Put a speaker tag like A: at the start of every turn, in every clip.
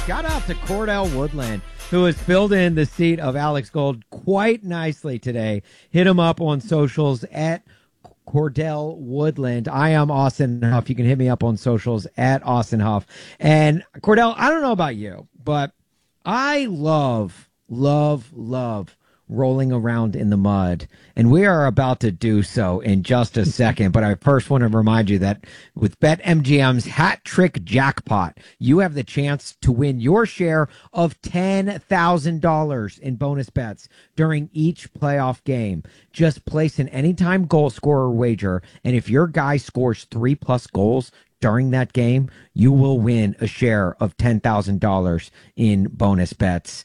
A: Shout out to Cordell Woodland, who has filled in the seat of Alex Gold quite nicely today. Hit him up on socials at Cordell Woodland. I am Austin Huff. You can hit me up on socials at Austin Huff. And Cordell, I don't know about you, but I love rolling around in the mud, and we are about to do so in just a second. But I first want to remind you that with BetMGM's Hat Trick Jackpot, you have the chance to win your share of $10,000 in bonus bets during each playoff game. Just place an anytime goal scorer wager, and if your guy scores 3+ goals during that game, you will win a share of $10,000 in bonus bets.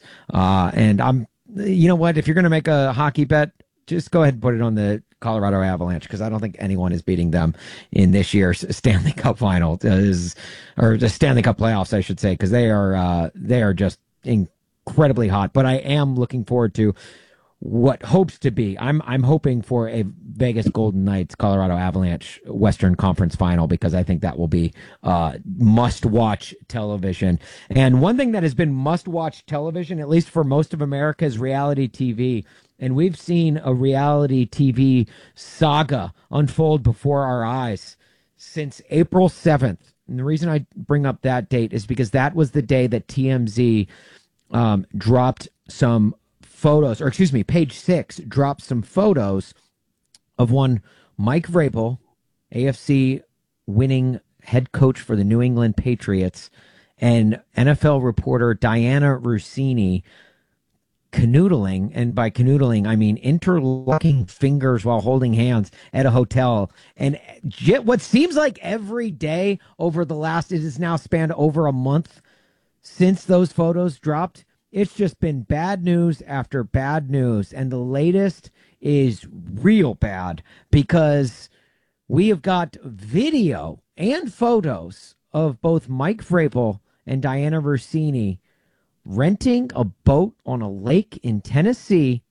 A: You know what? If you're going to make a hockey bet, just go ahead and put it on the Colorado Avalanche, because I don't think anyone is beating them in this year's Stanley Cup final, or the Stanley Cup playoffs, I should say, because they are just incredibly hot. But I am looking forward to what hopes to be. I'm hoping for a Vegas Golden Knights Colorado Avalanche Western Conference final, because I think that will be must watch television. And one thing that has been must watch television, at least for most of America, is reality TV. And we've seen a reality TV saga unfold before our eyes since April 7th. And the reason I bring up that date is because that was the day that TMZ dropped some photos, or excuse me, Page Six dropped some photos of one Mike Vrabel, AFC winning head coach for the New England Patriots, and NFL reporter Diana Russini canoodling, and by canoodling I mean interlocking fingers while holding hands at a hotel. And what seems like every day over the last, it has now spanned over a month since those photos dropped, it's just been bad news after bad news. And the latest is real bad, because we have got video and photos of both Mike Vrabel and Diana Russini renting a boat on a lake in Tennessee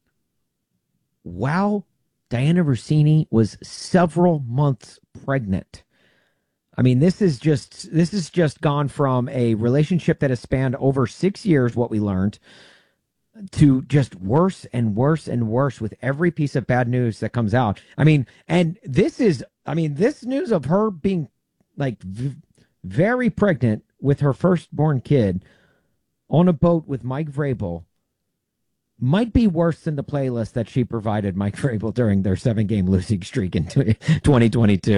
A: while Diana Russini was several months pregnant. I mean, this is just gone from a relationship that has spanned over 6 years, what we learned, to just worse and worse and worse with every piece of bad news that comes out. I mean, and this news of her being very pregnant with her firstborn kid on a boat with Mike Vrabel might be worse than the playlist that she provided Mike Vrabel during their 7-game losing streak in 2022.